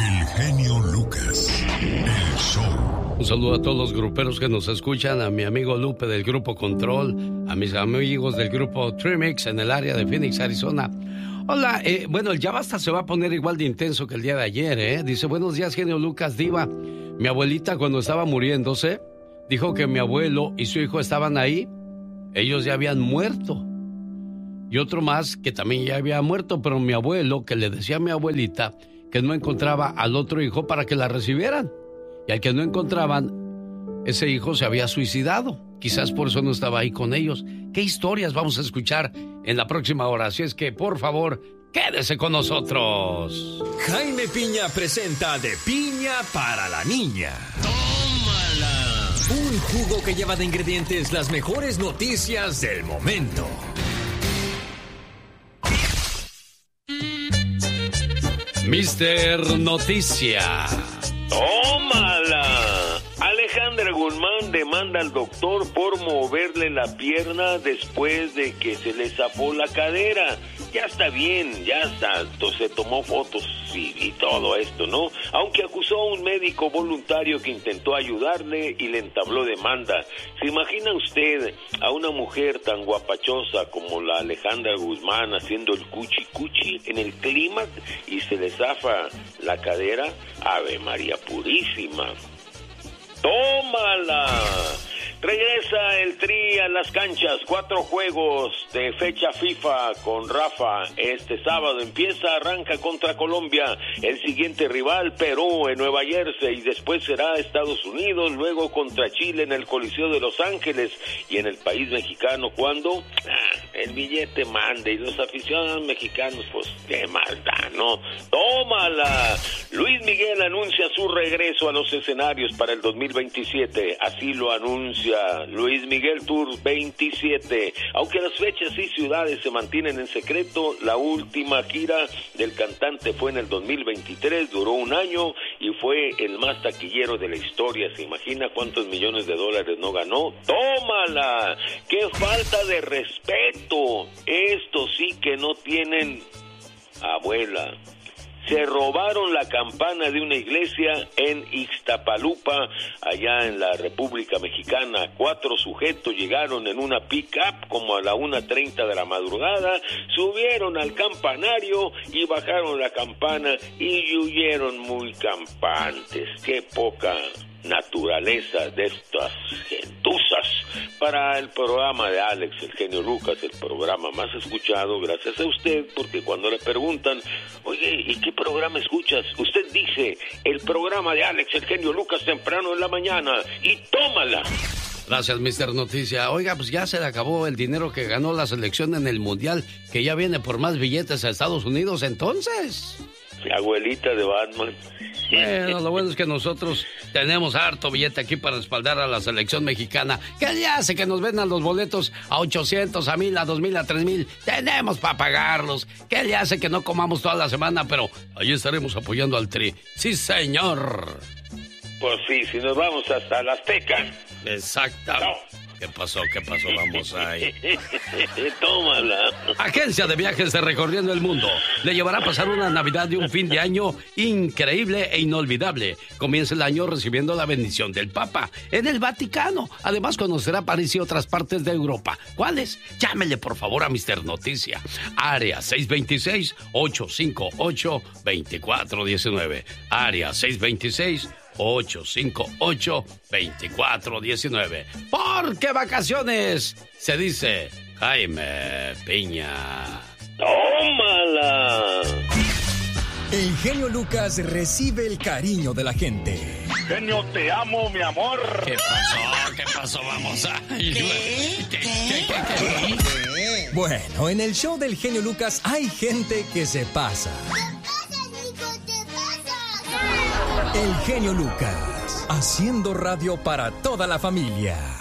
El genio Lucas, el show. Un saludo a todos los gruperos que nos escuchan, a mi amigo Lupe del Grupo Control, a mis amigos del Grupo Trimix en el área de Phoenix, Arizona. Hola, bueno, el Ya Basta se va a poner igual de intenso que el día de ayer, ¿eh? Dice, buenos días, genio Lucas, diva. Mi abuelita cuando estaba muriéndose, dijo que mi abuelo y su hijo estaban ahí. Ellos ya habían muerto. Y otro más que también ya había muerto, pero mi abuelo, que le decía a mi abuelita que no encontraba al otro hijo para que la recibieran. Y al que no encontraban, ese hijo se había suicidado. Quizás por eso no estaba ahí con ellos. ¿Qué historias vamos a escuchar en la próxima hora? Así es que, por favor, quédese con nosotros. Jaime Piña presenta De Piña para la Niña. ¡Tómala! Un jugo que lleva de ingredientes las mejores noticias del momento. Mister Noticia. ¡Tómala! Alejandra Guzmán demanda al doctor por moverle la pierna después de que se le zafó la cadera. Ya está bien, ya está. Se tomó fotos y todo esto, ¿no? Aunque acusó a un médico voluntario que intentó ayudarle y le entabló demanda. ¿Se imagina usted a una mujer tan guapachosa como la Alejandra Guzmán haciendo el cuchi-cuchi en el clímax y se le zafa la cadera? ¡Ave María Purísima! ¡Tómala! Regresa el Tri a las canchas, 4 juegos de fecha FIFA con Rafa. Este sábado arranca contra Colombia, el siguiente rival Perú en Nueva Jersey, y después será Estados Unidos, luego contra Chile en el Coliseo de Los Ángeles, y en el país mexicano, ¿cuándo? El billete manda, y los aficionados mexicanos, pues, qué maldad, ¿no? ¡Tómala! Luis Miguel anuncia su regreso a los escenarios para el 2027, así lo anuncia Luis Miguel Tour 27. Aunque las fechas y ciudades se mantienen en secreto, la última gira del cantante fue en el 2023, duró 1 año y fue el más taquillero de la historia. ¿Se imagina cuántos millones de dólares no ganó? ¡Tómala! ¡Qué falta de respeto! Estos sí que no tienen abuela. Se robaron la campana de una iglesia en Ixtapalupa, allá en la República Mexicana. 4 sujetos llegaron en una pick-up como a la 1:30 de la madrugada, subieron al campanario y bajaron la campana y huyeron muy campantes. ¡Qué poca naturaleza de estas gentuzas! Para el programa de Alex, el genio Lucas, el programa más escuchado, gracias a usted, porque cuando le preguntan, oye, ¿y qué programa escuchas? Usted dice, el programa de Alex, el genio Lucas, temprano en la mañana, y tómala. Gracias, Mister Noticia. Oiga, pues ya se le acabó el dinero que ganó la selección en el Mundial, que ya viene por más billetes a Estados Unidos, entonces. La abuelita de Batman. Bueno, lo bueno es que nosotros tenemos harto billete aquí para respaldar a la selección mexicana. ¿Qué ya hace que nos vendan los boletos a 800, a 1000, a 2000, a 3000? Tenemos para pagarlos. ¿Qué le hace que no comamos toda la semana? Pero allí estaremos apoyando al Tri. Sí, señor. Pues sí, si nos vamos hasta la Azteca. Exactamente. No. ¿Qué pasó? Vamos ahí. Tómala. Agencia de Viajes de Recorriendo el Mundo le llevará a pasar una Navidad y un fin de año increíble e inolvidable. Comienza el año recibiendo la bendición del Papa en el Vaticano. Además, conocerá París y otras partes de Europa. ¿Cuáles? Llámele, por favor, a Mister Noticia. Área 626-858-2419. Área 626-858-2419. Porque vacaciones se dice Jaime Piña. ¡Tómala! El genio Lucas recibe el cariño de la gente. Genio, te amo, mi amor. ¿Qué pasó? Vamos a... ¿Qué? Bueno, en el show del genio Lucas hay gente que se pasa. El genio Lucas, haciendo radio para toda la familia.